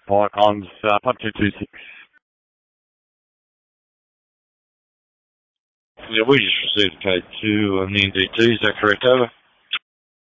Flight time's 5226. Yeah, we just received code 2 on the NDT. Is that correct? Over.